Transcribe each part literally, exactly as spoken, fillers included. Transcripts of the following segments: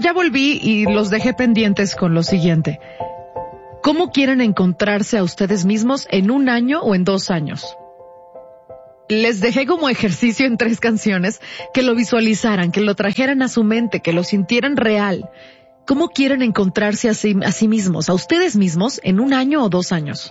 ya volví y los dejé pendientes con lo siguiente. ¿Cómo quieren encontrarse a ustedes mismos en un año o en dos años? Les dejé como ejercicio en tres canciones que lo visualizaran, que lo trajeran a su mente, que lo sintieran real. ¿Cómo quieren encontrarse a sí, a sí mismos, a ustedes mismos, en un año o dos años?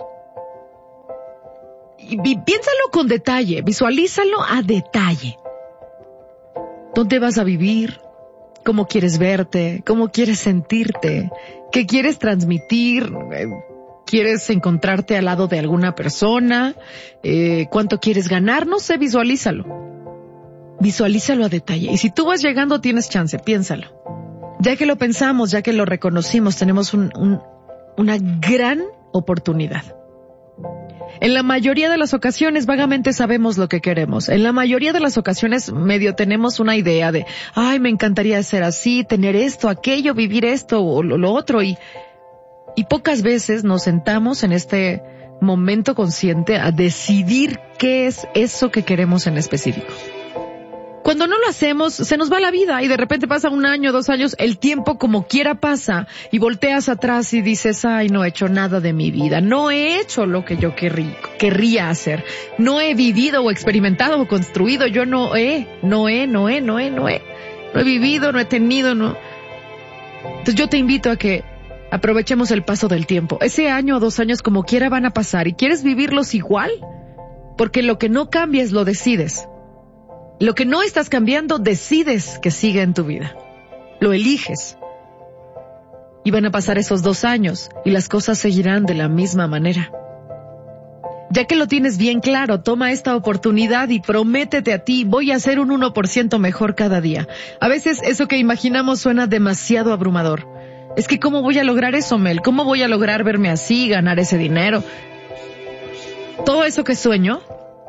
Y, y piénsalo con detalle, visualízalo a detalle. ¿Dónde vas a vivir? ¿Cómo quieres verte? ¿Cómo quieres sentirte? ¿Qué quieres transmitir? ¿Quieres encontrarte al lado de alguna persona? Eh, ¿Cuánto quieres ganar? No sé, visualízalo. Visualízalo a detalle. Y si tú vas llegando, tienes chance, piénsalo. Ya que lo pensamos, ya que lo reconocimos, tenemos un, un, una gran oportunidad. En la mayoría de las ocasiones vagamente sabemos lo que queremos. En la mayoría de las ocasiones medio tenemos una idea de, ay, me encantaría ser así, tener esto, aquello, vivir esto o lo, lo otro. Y, y pocas veces nos sentamos en este momento consciente a decidir qué es eso que queremos en específico. Cuando no lo hacemos, se nos va la vida y de repente pasa un año, dos años, el tiempo como quiera pasa y volteas atrás y dices, ay, no he hecho nada de mi vida, no he hecho lo que yo querrí, querría hacer, no he vivido o experimentado o construido, yo no he, no he, no he, no he, no he, no he vivido, no he tenido, no. Entonces yo te invito a que aprovechemos el paso del tiempo. Ese año o dos años como quiera van a pasar y ¿quieres vivirlos igual? Porque lo que no cambies lo decides. Lo que no estás cambiando, decides que siga en tu vida. Lo eliges. Y van a pasar esos dos años y las cosas seguirán de la misma manera. Ya que lo tienes bien claro, toma esta oportunidad y prométete a ti, voy a ser un uno por ciento mejor cada día. A veces eso que imaginamos suena demasiado abrumador. Es que ¿cómo voy a lograr eso, Mel? ¿Cómo voy a lograr verme así, ganar ese dinero? Todo eso que sueño,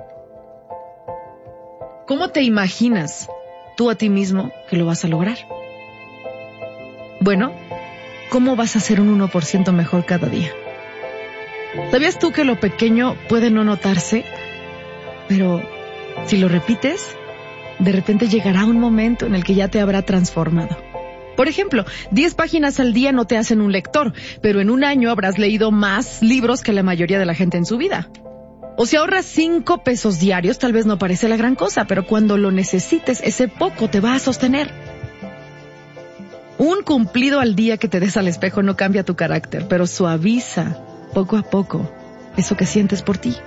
¿cómo te imaginas tú a ti mismo que lo vas a lograr? Bueno, ¿cómo vas a ser un uno por ciento mejor cada día? ¿Sabías tú que lo pequeño puede no notarse? Pero si lo repites, de repente llegará un momento en el que ya te habrá transformado. Por ejemplo, diez páginas al día no te hacen un lector, pero en un año habrás leído más libros que la mayoría de la gente en su vida. O si ahorras cinco pesos diarios, tal vez no parece la gran cosa, pero cuando lo necesites, ese poco te va a sostener. Un cumplido al día que te des al espejo no cambia tu carácter, pero suaviza poco a poco eso que sientes por ti.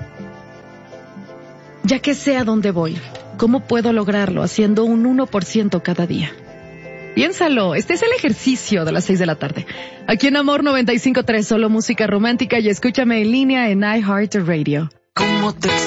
Ya que sé a dónde voy, ¿cómo puedo lograrlo haciendo un uno por ciento cada día? Piénsalo, este es el ejercicio de las seis de la tarde. Aquí en Amor noventa y cinco punto tres, solo música romántica y escúchame en línea en iHeartRadio. ¿Cómo te